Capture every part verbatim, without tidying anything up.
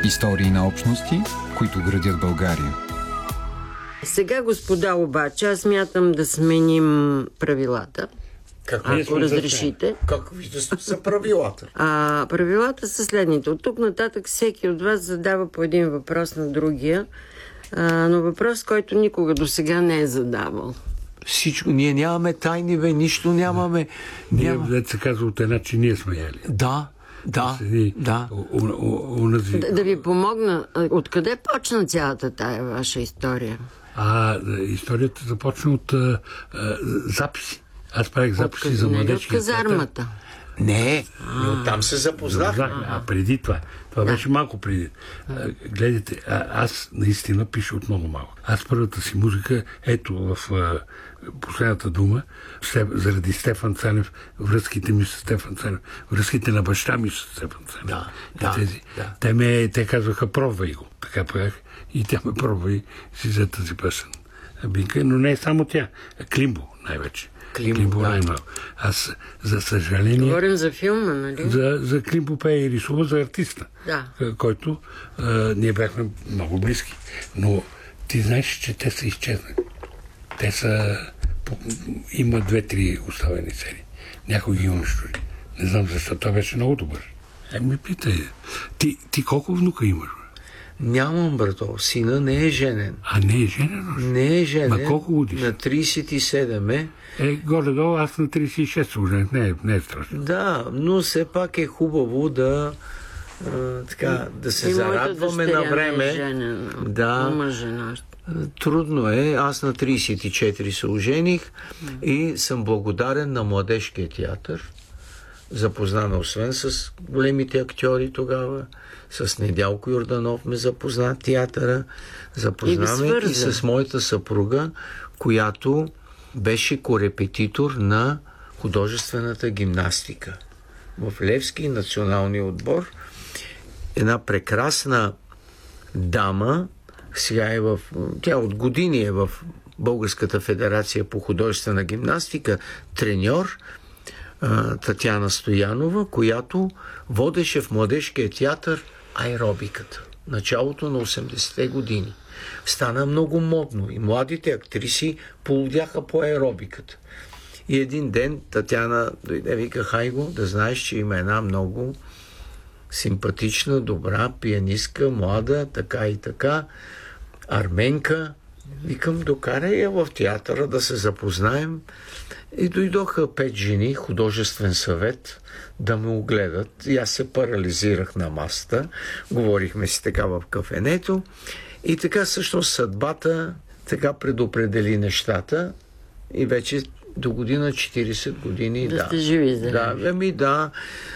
Истории на общности, които градят България. Сега, господа, обаче, аз смятам да сменим правилата. Как ако разрешите. Как вижда са правилата? А, правилата са следните. От тук нататък всеки от вас задава по един въпрос на другия, а, но въпрос, който никога до сега не е задавал. Всичко. Ние нямаме тайни, бе, нищо нямаме. Ние, Няма... да се казва от една, че ние сме яли. Да, да, Седи, да. У, у, у, у, да. Да ви помогна. Откъде почна цялата тая ваша история? А, историята започна от а, а, записи. Аз правих записи от, за не, младежки. от казармата. Не. Но там се запознахме. А, преди това. Това да. беше малко преди. А, гледайте, а, аз наистина пиша от много малко. Аз първата си музика, ето в а, последната дума, заради Стефан Цанев, връзките ми с Стефан Цанев, връзките на баща ми с Стефан Цанев. Да, да, тези, да. Те, ме, те казваха, пробвай го. Така правях и тя ме пробва и си взе тази песен. Бинка, но не е само тя. Климбо най-вече. Климбо, Климбо да. най-малко. Аз, за съжаление... Говорим за филма, нали? За, за Климбо пее и рисува за артиста, да. който а, ние бяхме много близки. Но ти знаеш, че те са изчезнали. Те са... Има две-три оставени серии. Някой ги унищожи. Не знам защо. Той беше много добър. Е, ми питай. Ти, ти колко внука имаш? Нямам, брато. Сина не е женен. А не е женен? Не е женен. Ма колко годиш? На трийсет и седем е. Е, горе-долу, аз на трийсет и шест години. Не, не е страшно. Да, но все пак е хубаво да а, така, да се и зарадваме на време. Не е женен. Да. Има жена. Трудно е. Аз на трийсет и четири се ожених mm. и съм благодарен на Младежкия театър. Запознана освен с големите актьори тогава, с Недялко Йорданов ме запозна театъра, запознаваме и, и с моята съпруга, която беше корепетитор на художествената гимнастика в Левски националния отбор. Една прекрасна дама, сега е в... Тя от години е в Българската федерация по художествена гимнастика, треньор, Татяна Стоянова, която водеше в Младежкия театър аеробиката. Началото на осемдесетте години. Стана много модно и младите актриси полудяха по аеробиката. И един ден Татяна дойде, вика, хайго, да знаеш, че има една много симпатична, добра пианистка, млада, така и така, арменка. Викам, докарай я в театъра да се запознаем. И дойдоха пет жени, художествен съвет, да ме огледат. И аз се парализирах на масата. Говорихме си така в кафенето. И така всъщност съдбата така предопредели нещата. И вече до година четирийсет години. Да, да сте живи, да. Да, ами да.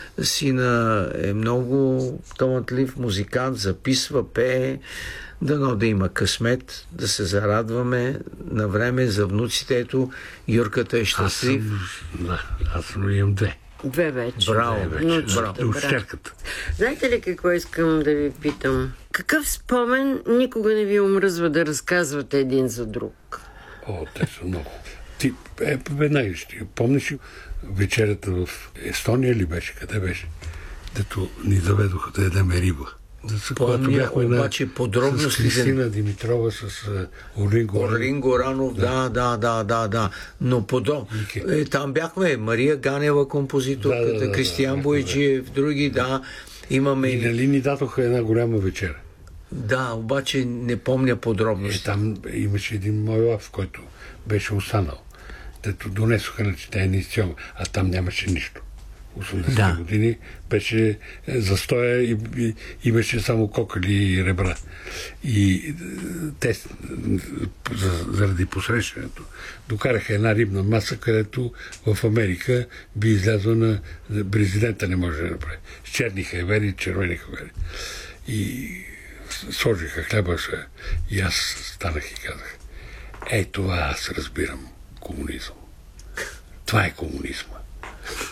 Сина е много талантлив музикант, записва, пее. Дано да има късмет, да се зарадваме на време за внуците. Ето, Юрката е щастлив. Аз съм, да, аз съм имам две. Две вече. Браво, вече. Браво. Ущерката. Знаете ли какво искам да ви питам? Какъв спомен никога не ви омръзва да разказвате един за друг? О, те са много. Ти, е, веднага ще помниш вечерята в Естония ли беше? Къде беше? Дето ни заведоха да ядеме риба. Помня, обаче подробности... С Кристина Димитрова, с Орлин Горанов. Орлин Горанов, да, да, да, да, да. Но подоб... е, там бяхме Мария Ганева, композиторката, да, да, да, Кристиян да, Бойчиев, да. други, да. Имаме... И нали ни дадоха една голяма вечера? Да, обаче не помня подробности. Е, там имаше един мой лав, който беше останал. Дето донесоха на четение, а там нямаше нищо. осемдесетте да. години беше застоя и, и имаше само кокали и ребра. И те заради посрещането докараха една рибна маса, където в Америка би излязла на президента не може да направи. С черни хайвери и червени хайвери. И сложиха хляба и аз станах и казах, ей, това аз разбирам комунизъм. Това е комунизма.